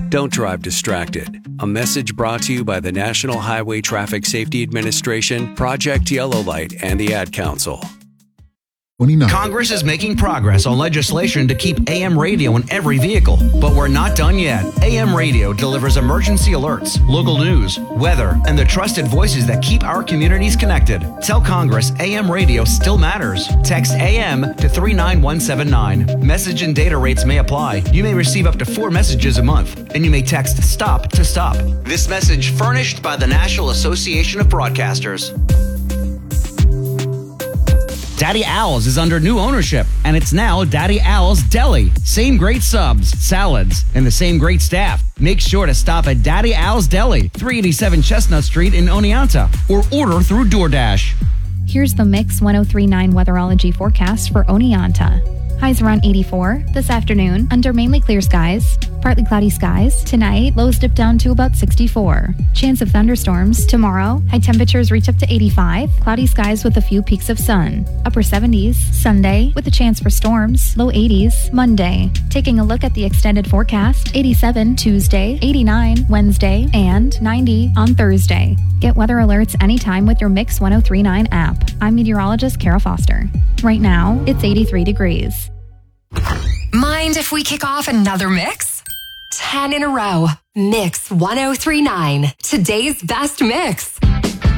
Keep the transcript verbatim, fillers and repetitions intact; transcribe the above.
Don't drive distracted. A message brought to you by the National Highway Traffic Safety Administration, Project Yellow Light, and the Ad Council. Congress is making progress on legislation to keep A M radio in every vehicle, but we're not done yet. A M radio delivers emergency alerts, local news, weather, and the trusted voices that keep our communities connected. Tell Congress A M radio still matters. Text A M to three nine one seven nine. Message and data rates may apply. You may receive up to four messages a month, and you may text STOP to STOP. This message furnished by the National Association of Broadcasters. Daddy Al's is under new ownership, and it's now Daddy Al's Deli. Same great subs, salads, and the same great staff. Make sure to stop at Daddy Al's Deli, three eighty-seven Chestnut Street in Oneonta, or order through DoorDash. Here's the Mix ten thirty-nine weatherology forecast for Oneonta. Highs around eighty-four. This afternoon, under mainly clear skies. Partly cloudy skies. Tonight, lows dip down to about sixty-four. Chance of thunderstorms. Tomorrow, high temperatures reach up to eighty-five. Cloudy skies with a few peaks of sun. Upper seventies. Sunday, with a chance for storms. Low eighties. Monday. Taking a look at the extended forecast. eighty-seven Tuesday, eighty-nine Wednesday, and ninety on Thursday. Get weather alerts anytime with your Mix ten thirty-nine app. I'm meteorologist Kara Foster. Right now, it's eighty-three degrees. Mind if we kick off another mix? ten in a row. Mix ten thirty-nine. Today's best mix.